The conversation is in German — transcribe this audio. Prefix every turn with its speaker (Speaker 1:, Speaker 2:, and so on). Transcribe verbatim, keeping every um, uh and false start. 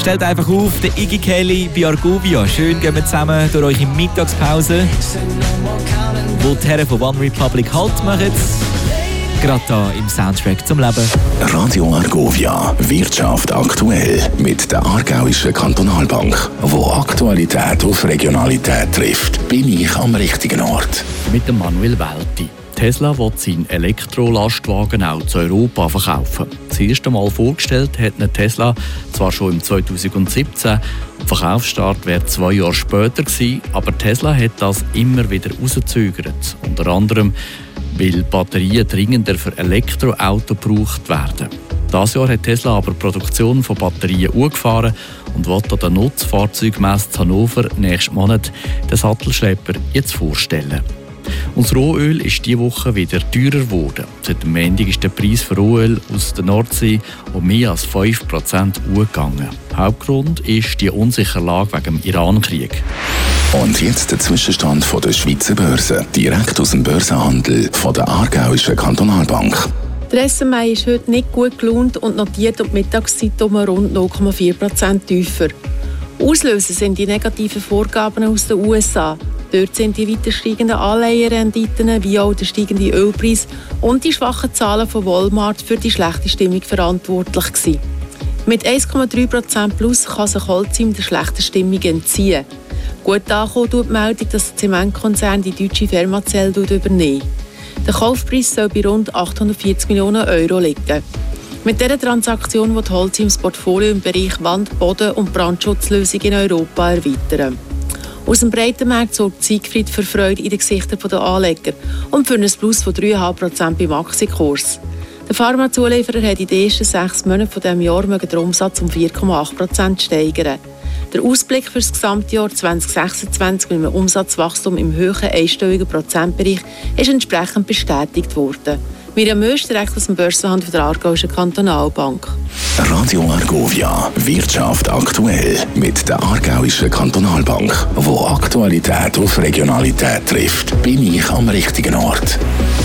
Speaker 1: Stellt einfach auf, der Iggy Kelly bei Argovia. Schön gehen wir zusammen durch eure Mittagspause, wo die Herren von One Republic Halt machen. Gerade hier im Soundtrack zum Leben.
Speaker 2: Radio Argovia, Wirtschaft aktuell mit der Aargauischen Kantonalbank, wo Aktualität auf Regionalität trifft, bin ich am richtigen Ort.
Speaker 3: Mit dem Manuel Welti. Tesla will seinen Elektrolastwagen auch zu Europa verkaufen. Das erste Mal vorgestellt hat eine Tesla zwar schon im zweitausendsiebzehn, der Verkaufsstart wäre zwei Jahre später gewesen, aber Tesla hat das immer wieder herausgezögert. Unter anderem, weil Batterien dringender für Elektroautos gebraucht werden. Dieses Jahr hat Tesla aber die Produktion von Batterien angefahren und will an der Nutzfahrzeugmesse Hannover nächsten Monat den Sattelschlepper jetzt vorstellen. Und das Rohöl ist diese Woche wieder teurer geworden. Seit dem Montag ist der Preis für Rohöl aus der Nordsee um mehr als fünf Prozent hochgegangen. Hauptgrund ist die unsichere Lage wegen dem Iran-Krieg.
Speaker 2: Und jetzt der Zwischenstand von der Schweizer Börse, direkt aus dem Börsenhandel von der Aargauischen Kantonalbank.
Speaker 4: Der S M I ist heute nicht gut gelaunt und notiert um die Mittagszeit um rund null Komma vier Prozent tiefer. Auslöser sind die negativen Vorgaben aus den U S A. Dort sind die weiter steigenden Anleihenrenditen wie auch der steigende Ölpreis und die schwachen Zahlen von Walmart für die schlechte Stimmung verantwortlich gewesen. Mit eins Komma drei Prozent plus kann sich Holcim der schlechten Stimmung entziehen. Gut angekommen tut die Meldung, dass der Zementkonzern die deutsche Fermacell übernimmt. Der Kaufpreis soll bei rund achthundertvierzig Millionen Euro liegen. Mit dieser Transaktion wird Holcim das Portfolio im Bereich Wand-, Boden- und Brandschutzlösungen in Europa erweitern. Aus dem breiten Markt sorgt Siegfried für Freude in den Gesichtern der Anleger und für ein Plus von drei Komma fünf Prozent beim Aktienkurs. Der Pharmazulieferer hat in den ersten sechs Monaten dieses Jahres den Umsatz um vier Komma acht Prozent steigern. Der Ausblick für das Gesamtjahr zwanzig sechsundzwanzig mit einem Umsatzwachstum im hohen einstelligen Prozentbereich ist entsprechend bestätigt worden. Miriam Mösch, direkt aus dem Börsenhandel der Aargauischen Kantonalbank.
Speaker 2: Radio Argovia, Wirtschaft aktuell mit der Aargauischen Kantonalbank, wo Aktualität auf Regionalität trifft, bin ich am richtigen Ort.